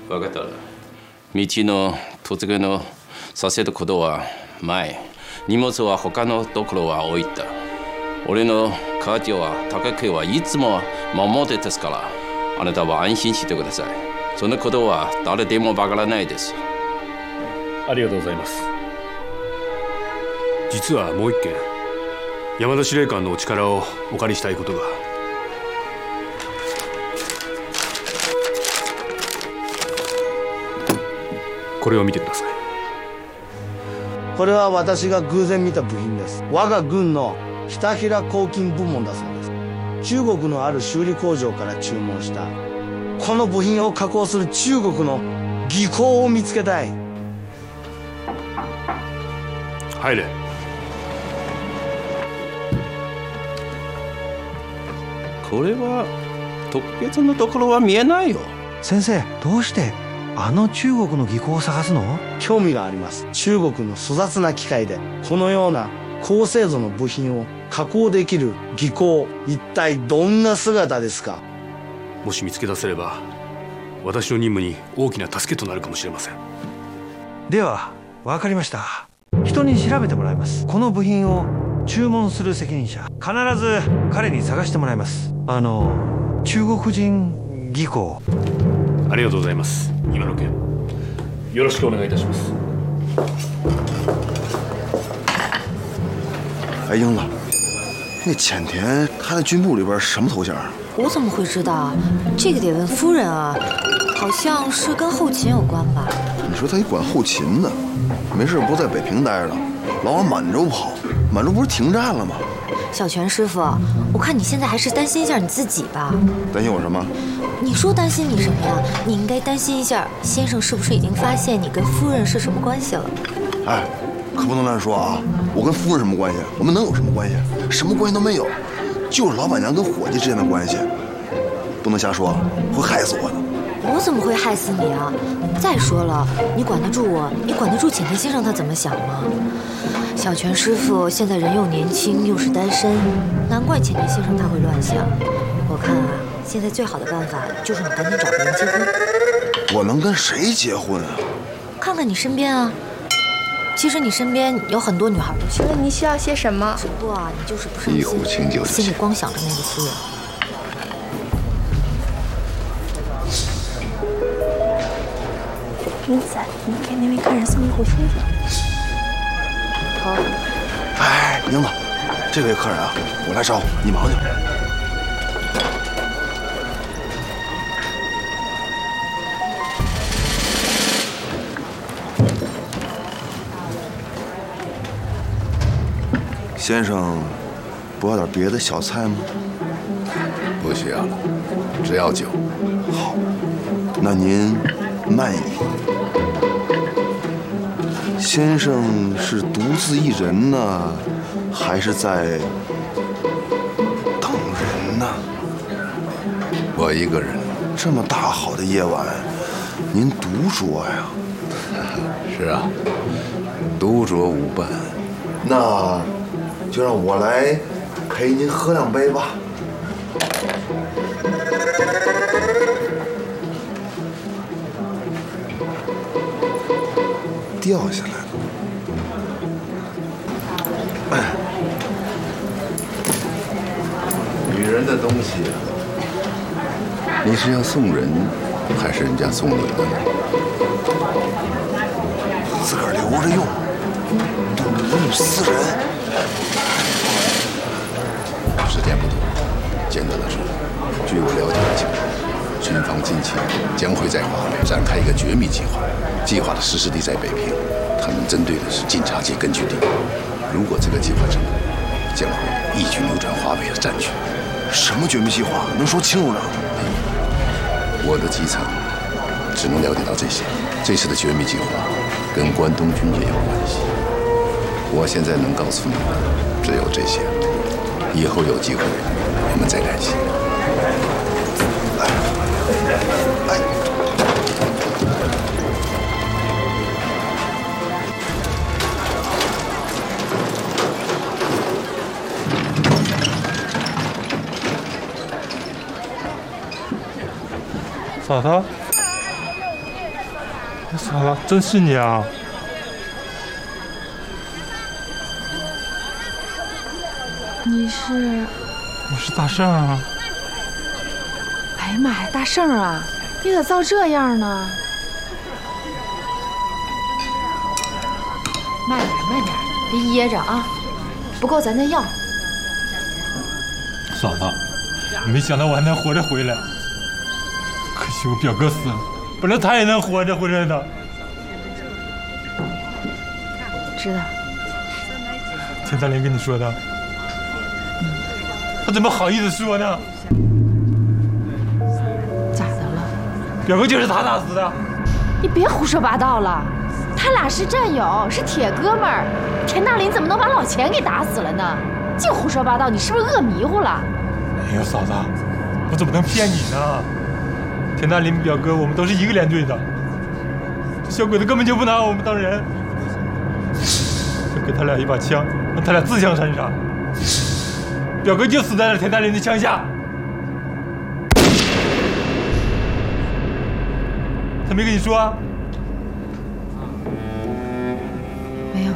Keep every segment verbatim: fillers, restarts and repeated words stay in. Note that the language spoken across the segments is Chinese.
分かったら道の突然のさせることは前荷物は他のところは置いた俺の母ちゃんは高木はいつも守ってですからあなたは安心してくださいそのことは誰でもわからないですありがとうございます実はもう一件山田司令官のお力をお借りしたいことがこれを見てくださいこれは私が偶然見た部品です我が軍のひたひら抗菌部門だそうです中国のある修理工場から注文したこの部品を加工する中国の技巧を見つけたい入れこれは特別なところは見えないよ先生どうしてあの中国の技巧を探すの興味があります中国の粗雑な機械でこのような高精度の部品を加工できる技巧一体どんな姿ですかもし見つけ出せれば私の任務に大きな助けとなるかもしれませんでは分かりました人に調べてもらいますこの部品を注文する責任者必ず彼に探してもらいますあの中国人技巧ありがとうございます今の件よろしくお願いいたします哎，英子，那前田他在军部里边什么头衔？ 我怎么会知道？这个得问夫人啊，好像是跟后勤有关吧。 你说他一管后勤的，没事不在北平待着，老往满洲跑，满洲不是停战了吗？ 小泉师傅，我看你现在还是担心一下你自己吧。 担心我什么？ 你说担心你什么呀？你应该担心一下先生是不是已经发现你跟夫人是什么关系了。 哎，可不能乱说啊！我跟夫人什么关系？我们能有什么关系？什么关系都没有，就是老板娘跟伙计之间的关系。不能瞎说，会害死我的。 我怎么会害死你啊？再说了，你管得住我？你管得住浅田先生他怎么想吗？小泉师傅现在人又年轻，又是单身，难怪浅田先生他会乱想。我看啊，现在最好的办法就是你赶紧找个人结婚。 我能跟谁结婚啊？ 看看你身边啊，其实你身边有很多女孩都喜欢。 请问你需要些什么？ 只不过啊，你就是不上一壶清酒的心里光想着那个夫人。 英子，你给那位客人送一壶清酒。好。 哎，英子，这位客人啊，我来招呼，你忙去。先生，不要点别的小菜吗？ 不需要了，只要酒。 好，那您慢一点。先生是独自一人呢，还是在等人呢？ 我一个人。 这么大好的夜晚，您独酌呀？ 是啊，独酌无伴。 那就让我来陪您喝两杯吧。掉下来了。哎， 女人的东西，你是要送人，还是人家送你的呢？ 自个儿留着用，女私人。 时间不多，简单的说，据我了解的情况，军方近期将会在华北展开一个绝密计划，计划的实施地在北平，他们针对的是晋察冀根据地。如果这个计划成功，将会一举扭转华北的战局。 什么绝密计划？能说清楚点？ 我的基层只能了解到这些。这次的绝密计划跟关东军也有关系。我现在能告诉你的只有这些。以后有机会我们再联系。 哎哎。 嫂嫂， 嫂子，真是你啊！ 你是？ 我是大圣啊！ 哎呀妈呀，大圣啊！你咋造这样呢？慢点，慢点，别噎着啊！不够咱再要。 嫂子，没想到我还能活着回来，可惜我表哥死了，本来他也能活着回来的。 知道。 田三林跟你说的？嗯。他怎么好意思说呢？ 咋的了？ 表哥就是他打死的。 你别胡说八道了，他俩是战友，是铁哥们儿。田大林怎么能把老钱给打死了呢？净胡说八道，你是不是饿迷糊了？ 哎呦，嫂子，我怎么能骗你呢？田大林表哥，我们都是一个连队的，这小鬼子根本就不拿我们当人，就给他俩一把枪，让他俩自相残杀。表哥就死在了田大林的枪下。他没跟你说啊？ 没有。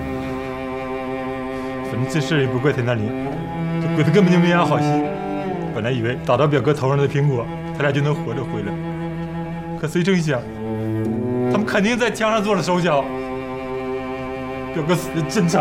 反正这事也不怪田大林，这鬼子根本就没安好心。本来以为打到表哥头上的苹果，他俩就能活着回来，可谁成想，他们肯定在枪上做了手脚。表哥死的真惨。